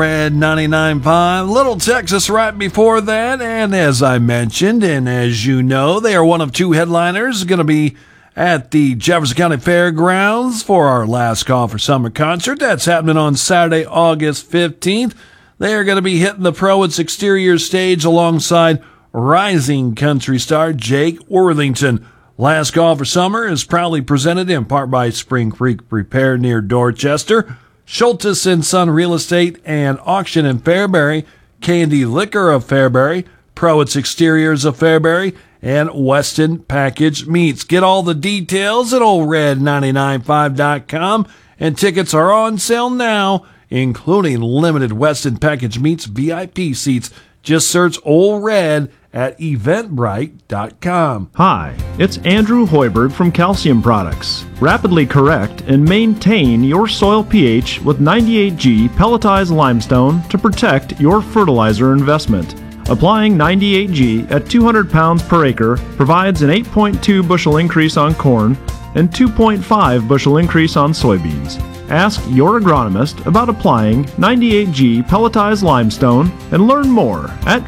Red 99.5, Little Texas right before that, and as I mentioned, and as you know, they are one of two headliners going to be at the Jefferson County Fairgrounds for our Last Call for Summer concert. That's happening on Saturday, August 15th. They are going to be hitting the Proets Exterior stage alongside rising country star Jake Worthington. Last Call for Summer is proudly presented in part by Spring Creek Repair near Dorchester, Schultes & Son Real Estate and Auction in Fairbury, Candy Liquor of Fairbury, Proets Exteriors of Fairbury, and Weston Package Meats. Get all the details at oldred995.com, and tickets are on sale now, including limited Weston Package Meats VIP seats. Just search Old Red at eventbrite.com. Hi, it's Andrew Hoiberg from Calcium Products. Rapidly correct and maintain your soil pH with 98G pelletized limestone to protect your fertilizer investment. Applying 98G at 200 pounds per acre provides an 8.2 bushel increase on corn and 2.5 bushel increase on soybeans. Ask your agronomist about applying 98G pelletized limestone and learn more at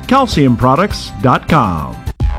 calciumproducts.com.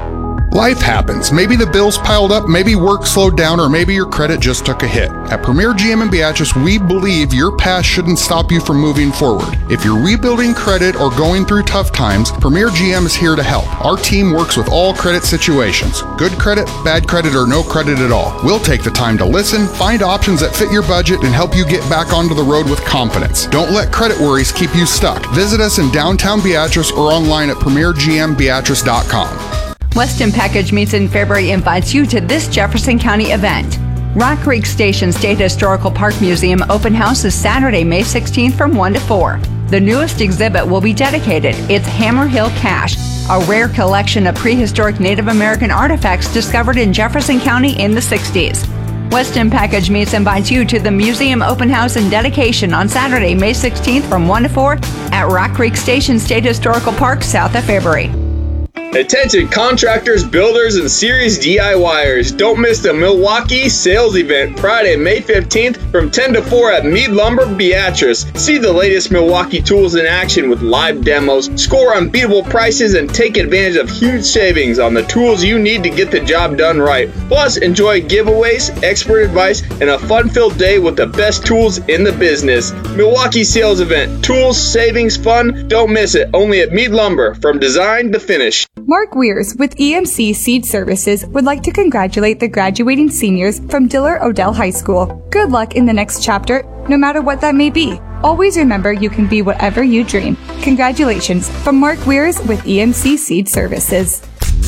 Life happens. Maybe the bills piled up, maybe work slowed down, or maybe your credit just took a hit. At Premier GM in Beatrice, we believe your past shouldn't stop you from moving forward. If you're rebuilding credit or going through tough times, Premier GM is here to help. Our team works with all credit situations. Good credit, bad credit, or no credit at all. We'll take the time to listen, find options that fit your budget, and help you get back onto the road with confidence. Don't let credit worries keep you stuck. Visit us in downtown Beatrice or online at premiergmbeatrice.com. Weston Package Meats in Fairbury invites you to this Jefferson County event. Rock Creek Station State Historical Park Museum open house is Saturday, May 16th from 1 to 4. The newest exhibit will be dedicated. It's Hammer Hill Cache, a rare collection of prehistoric Native American artifacts discovered in Jefferson County in the 60s. Weston Package Meats invites you to the museum open house and dedication on Saturday, May 16th from 1 to 4 at Rock Creek Station State Historical Park, south of Fairbury. Attention contractors, builders, and serious DIYers. Don't miss the Milwaukee sales event Friday, May 15th from 10 to 4 at Mead Lumber, Beatrice. See the latest Milwaukee tools in action with live demos, score unbeatable prices, and take advantage of huge savings on the tools you need to get the job done right. Plus, enjoy giveaways, expert advice, and a fun-filled day with the best tools in the business. Milwaukee sales event. Tools, savings, fun. Don't miss it. Only at Mead Lumber, from design to finish. Mark Weirs with EMC Seed Services would like to congratulate the graduating seniors from Diller Odell High School. Good luck in the next chapter, no matter what that may be. Always remember you can be whatever you dream. Congratulations from Mark Weirs with EMC Seed Services.